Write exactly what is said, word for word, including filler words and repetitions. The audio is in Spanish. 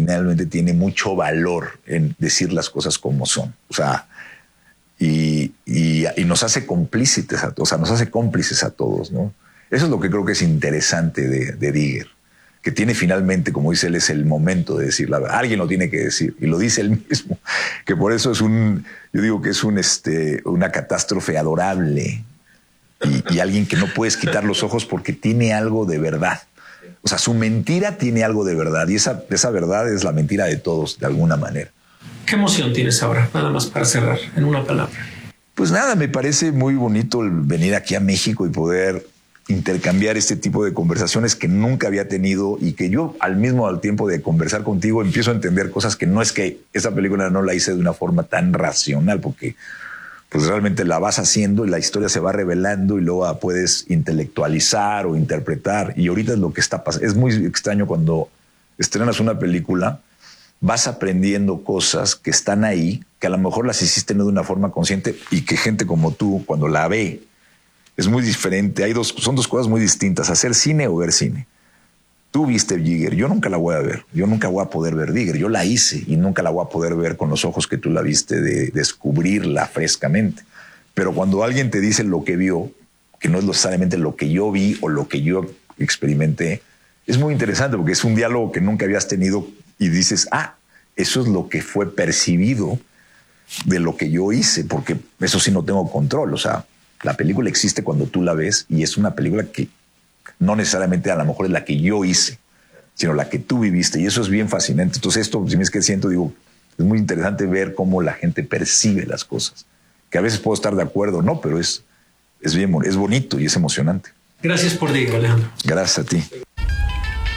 finalmente tiene mucho valor en decir las cosas como son. O sea, y, y, y nos hace cómplices a, o sea, nos hace cómplices a todos, ¿no? Eso es lo que creo que es interesante de, de Digger, que tiene finalmente, como dice él, es el momento de decir la verdad. Alguien lo tiene que decir y lo dice él mismo, que por eso es un, yo digo que es un, este, una catástrofe adorable y, y alguien que no puedes quitar los ojos porque tiene algo de verdad. O sea, su mentira tiene algo de verdad y esa, esa verdad es la mentira de todos de alguna manera. ¿Qué emoción tienes ahora? Nada más para cerrar, en una palabra. Pues nada, me parece muy bonito el venir aquí a México y poder intercambiar este tipo de conversaciones que nunca había tenido y que yo al mismo al tiempo de conversar contigo empiezo a entender cosas que no es que esa película no la hice de una forma tan racional, porque pues realmente la vas haciendo y la historia se va revelando y luego la puedes intelectualizar o interpretar. Y ahorita es lo que está pasando. Es muy extraño cuando estrenas una película, vas aprendiendo cosas que están ahí, que a lo mejor las hiciste no de una forma consciente y que gente como tú, cuando la ve, es muy diferente. Hay dos, son dos cosas muy distintas, hacer cine o ver cine. Tú viste Digger, yo nunca la voy a ver, yo nunca voy a poder ver Digger, yo la hice y nunca la voy a poder ver con los ojos que tú la viste, de descubrirla frescamente. Pero cuando alguien te dice lo que vio, que no es necesariamente lo que yo vi o lo que yo experimenté, es muy interesante porque es un diálogo que nunca habías tenido y dices, ah, eso es lo que fue percibido de lo que yo hice, porque eso sí no tengo control. O sea, la película existe cuando tú la ves y es una película que no necesariamente a lo mejor es la que yo hice, sino la que tú viviste. Y eso es bien fascinante. Entonces esto, si me es que siento, digo, es muy interesante ver cómo la gente percibe las cosas. Que a veces puedo estar de acuerdo, no, pero es, es bien, es bonito y es emocionante. Gracias por Digger, Alejandro. Gracias a ti.